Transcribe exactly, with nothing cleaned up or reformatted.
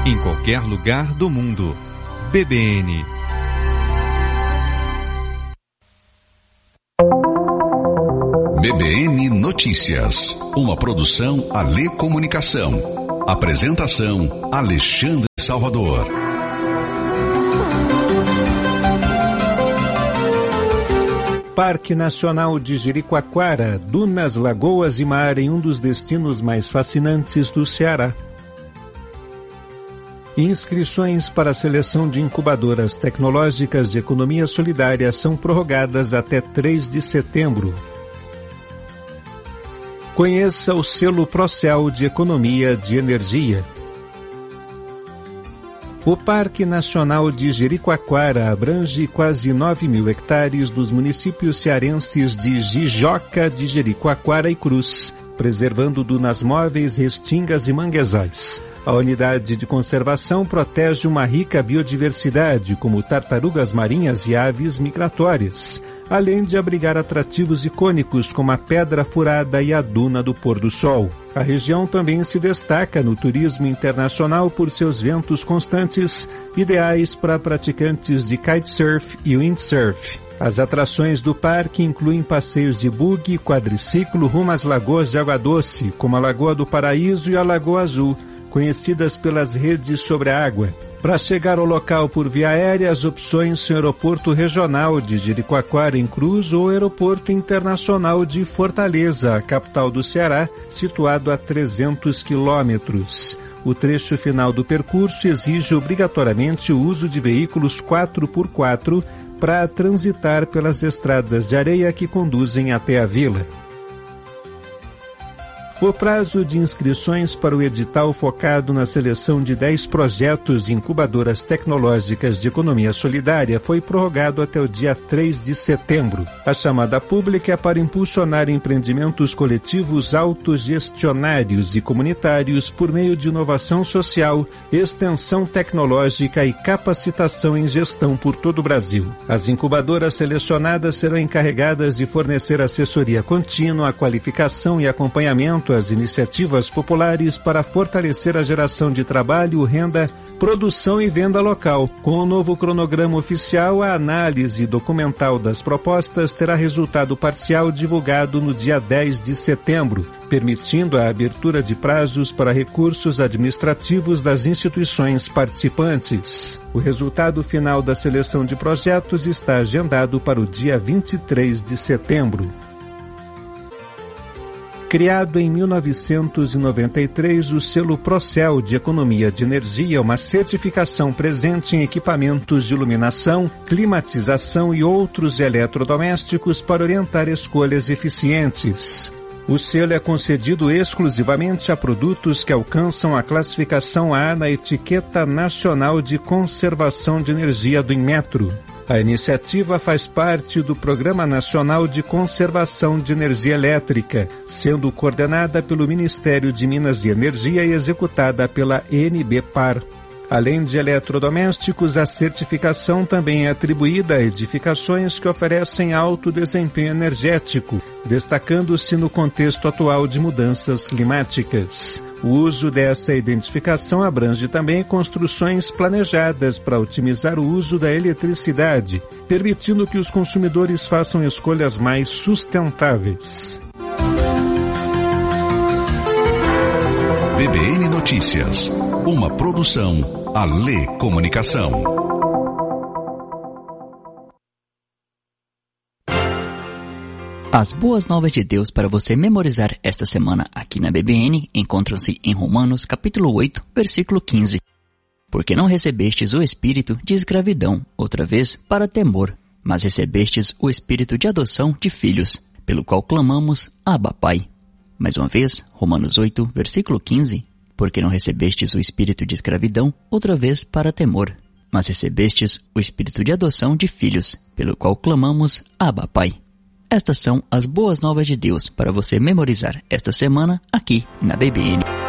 em qualquer lugar do mundo. B B N. B B N Notícias, uma produção Alê Comunicação. Apresentação Alexandre Salvador. Parque Nacional de Jericoacoara, dunas, lagoas e mar em um dos destinos mais fascinantes do Ceará. Inscrições para a seleção de incubadoras tecnológicas de economia solidária são prorrogadas até três de setembro. Conheça o selo Procel de Economia de Energia. O Parque Nacional de Jericoacoara abrange quase nove mil hectares dos municípios cearenses de Jijoca, de Jericoacoara e Cruz, preservando dunas móveis, restingas e manguezais. A unidade de conservação protege uma rica biodiversidade, como tartarugas marinhas e aves migratórias, além de abrigar atrativos icônicos como a Pedra Furada e a Duna do Pôr do Sol. A região também se destaca no turismo internacional por seus ventos constantes, ideais para praticantes de kitesurf e windsurf. As atrações do parque incluem passeios de buggy e quadriciclo rumo às lagoas de água doce, como a Lagoa do Paraíso e a Lagoa Azul, conhecidas pelas redes sobre a água. Para chegar ao local por via aérea, as opções são o Aeroporto Regional de Jericoacoara em Cruz ou o Aeroporto Internacional de Fortaleza, a capital do Ceará, situado a trezentos quilômetros. O trecho final do percurso exige obrigatoriamente o uso de veículos quatro por quatro para transitar pelas estradas de areia que conduzem até a vila. O prazo de inscrições para o edital focado na seleção de dez projetos de incubadoras tecnológicas de economia solidária foi prorrogado até o dia três de setembro. A chamada pública é para impulsionar empreendimentos coletivos autogestionários e comunitários por meio de inovação social, extensão tecnológica e capacitação em gestão por todo o Brasil. As incubadoras selecionadas serão encarregadas de fornecer assessoria contínua, qualificação e acompanhamento as iniciativas populares para fortalecer a geração de trabalho, renda, produção e venda local. Com o novo cronograma oficial, a análise documental das propostas terá resultado parcial divulgado no dia dez de setembro, permitindo a abertura de prazos para recursos administrativos das instituições participantes. O resultado final da seleção de projetos está agendado para o dia vinte e três de setembro. Criado em mil novecentos e noventa e três, o selo Procel de Economia de Energia é uma certificação presente em equipamentos de iluminação, climatização e outros eletrodomésticos para orientar escolhas eficientes. O selo é concedido exclusivamente a produtos que alcançam a classificação A na Etiqueta Nacional de Conservação de Energia do Inmetro. A iniciativa faz parte do Programa Nacional de Conservação de Energia Elétrica, sendo coordenada pelo Ministério de Minas e Energia e executada pela Enbpar. Além de eletrodomésticos, a certificação também é atribuída a edificações que oferecem alto desempenho energético, destacando-se no contexto atual de mudanças climáticas. O uso dessa identificação abrange também construções planejadas para otimizar o uso da eletricidade, permitindo que os consumidores façam escolhas mais sustentáveis. B B N Notícias, uma produção Alê Comunicação. As boas novas de Deus para você memorizar esta semana aqui na B B N encontram-se em Romanos capítulo oito, versículo quinze. Porque não recebestes o espírito de escravidão, outra vez, para temor, mas recebestes o espírito de adoção de filhos, pelo qual clamamos, Abba, Pai. Mais uma vez, Romanos oito, versículo quinze. Porque não recebestes o espírito de escravidão, outra vez, para temor, mas recebestes o espírito de adoção de filhos, pelo qual clamamos, Abba, Pai. Estas são as boas novas de Deus para você memorizar esta semana aqui na B B N.